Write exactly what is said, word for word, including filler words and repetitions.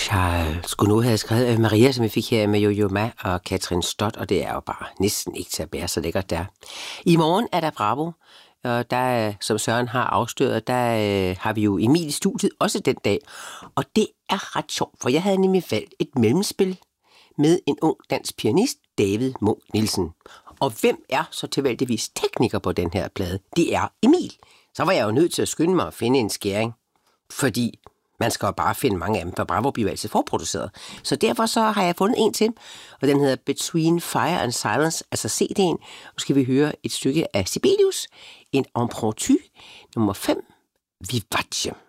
Charles Gounod havde skrevet af Maria, som vi fik her med Yo-Yo Ma og Katrin Stott, og det er jo bare næsten ikke til at bære, så lækkert der. I morgen er der Bravo, og der, som Søren har afsløret, der øh, har vi jo Emil i studiet også den dag. Og det er ret sjovt, for jeg havde nemlig valgt et mellemspil med en ung dansk pianist, David Munk Nielsen. Og hvem er så tilfældigvis tekniker på den her plade? Det er Emil. Så var jeg jo nødt til at skynde mig at finde en skæring, fordi man skal jo bare finde mange af dem, for Bravo bliver altid forproduceret. Så derfor så har jeg fundet en til, og den hedder Between Fire and Silence, altså C D'en. Nu skal vi høre et stykke af Sibelius, en impromptu, nummer fem, Vivace.